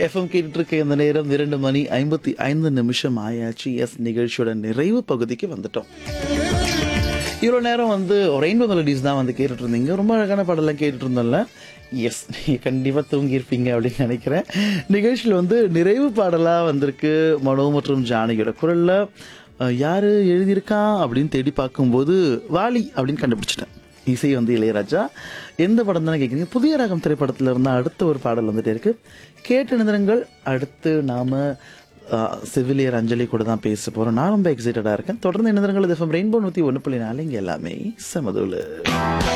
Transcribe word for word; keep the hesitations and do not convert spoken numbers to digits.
FM கேட்டுட்டு இருக்க இந்த நேரம் இரண்டு மணி ஐம்பத்தி ஐந்து நிமிஷம் ஆயாச்சு. எஸ், நிகழ்ச்சியோட நிறைவு பகுதிக்கு வந்துட்டோம். இவ்வளோ நேரம் வந்து ரெயின்போ மெலடிஸ் தான் வந்து கேட்டுட்டு இருந்தீங்க. ரொம்ப அழகான பாடலாம் கேட்டுட்டு இருந்தோம்ல. எஸ், நீங்கள் கண்டிப்பாக தூங்கியிருப்பீங்க அப்படின்னு நினைக்கிறேன். நிகழ்ச்சியில் வந்து நிறைவு பாடலாக வந்திருக்கு. மனோ மற்றும் ஜானகியோட குரலில் யார் எழுதியிருக்கா அப்படின்னு தேடி பார்க்கும்போது வாலி அப்படின்னு கண்டுபிடிச்சிட்டேன். இசை வந்து இளையராஜா. எந்த படம் தானே கேட்குறீங்க? புதிய ராகம் திரைப்படத்தில் இருந்தால் அடுத்த ஒரு பாடல் வந்துட்டே இருக்கு. கேட்டு நிறுங்கள். அடுத்து நாம் செவிலியர் அஞ்சலி கூட தான் பேச போகிறோம். நான் ரொம்ப எக்ஸைட்டடாக இருக்கேன். தொடர்ந்து நிறுங்கள். எஃப்எம் ரெயின்போ நூற்றி ஒன்று புள்ளி நாலு இங்கே எல்லாமே சமதுல.